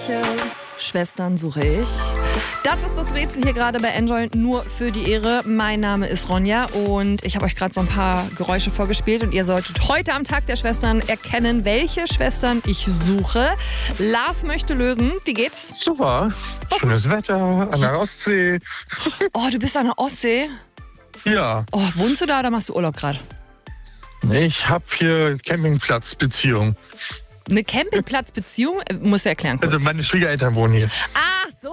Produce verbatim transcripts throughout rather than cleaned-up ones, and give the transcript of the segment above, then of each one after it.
Welche Schwestern suche ich? Das ist das Rätsel hier gerade bei Enjoy, nur für die Ehre. Mein Name ist Ronja und ich habe euch gerade so ein paar Geräusche vorgespielt und ihr solltet heute am Tag der Schwestern erkennen, welche Schwestern ich suche. Lars möchte lösen. Wie geht's? Super. Schönes Wetter an der Ostsee. Oh, du bist an der Ostsee? Ja. Oh, wohnst du da oder machst du Urlaub gerade? Ich habe hier Campingplatzbeziehung. Eine Campingplatzbeziehung? Äh, Musst du erklären kurz. Also meine Schwiegereltern wohnen hier. Ach so.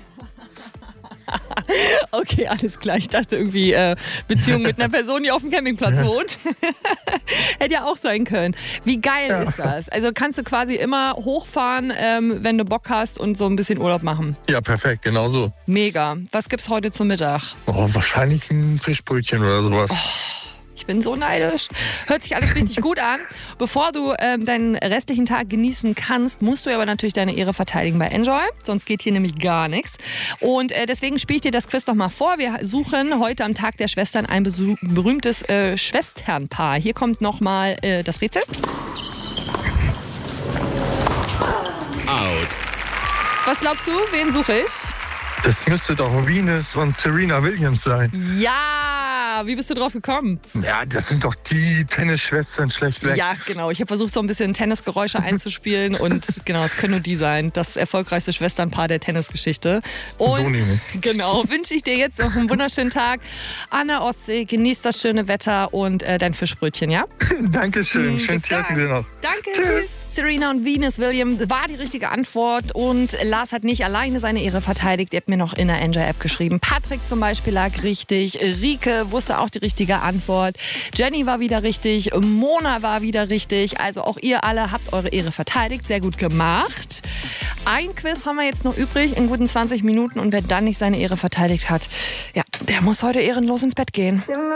Okay, alles klar. Ich dachte irgendwie äh, Beziehung mit einer Person, die auf dem Campingplatz wohnt. Hätte ja auch sein können. Wie geil Ja. ist das? Also kannst du quasi immer hochfahren, ähm, wenn du Bock hast und so ein bisschen Urlaub machen. Ja, perfekt, genau so. Mega. Was gibt's heute zum Mittag? Oh, wahrscheinlich ein Fischbrötchen oder sowas. Ich bin so neidisch. Hört sich alles richtig gut an. Bevor du ähm, deinen restlichen Tag genießen kannst, musst du aber natürlich deine Ehre verteidigen bei Enjoy. Sonst geht hier nämlich gar nichts. Und äh, deswegen spiele ich dir das Quiz noch mal vor. Wir suchen heute am Tag der Schwestern ein besu- berühmtes äh, Schwesternpaar. Hier kommt noch mal äh, das Rätsel. Out. Was glaubst du, wen suche ich? Das müsste doch Venus und Serena Williams sein. Ja, wie bist du drauf gekommen? Ja, das sind doch die Tennisschwestern schlechtweg. Ja, genau. Ich habe versucht, so ein bisschen Tennisgeräusche einzuspielen und genau, es können nur die sein. Das erfolgreichste Schwesternpaar der Tennisgeschichte. Und So nämlich. genau, wünsche ich dir jetzt noch einen wunderschönen Tag an der Ostsee. Genieß das schöne Wetter und äh, dein Fischbrötchen, ja? Dankeschön. Schönen Bis Tag dann. dir noch. Danke, Tschüss. tschüss. Serena und Venus Williams war die richtige Antwort und Lars hat nicht alleine seine Ehre verteidigt. Ihr habt mir noch in der Enjoy-App geschrieben. Patrick zum Beispiel lag richtig. Rike wusste auch die richtige Antwort. Jenny war wieder richtig. Mona war wieder richtig. Also auch ihr alle habt eure Ehre verteidigt. Sehr gut gemacht. Ein Quiz haben wir jetzt noch übrig in guten zwanzig Minuten und wer dann nicht seine Ehre verteidigt hat, ja, der muss heute ehrenlos ins Bett gehen.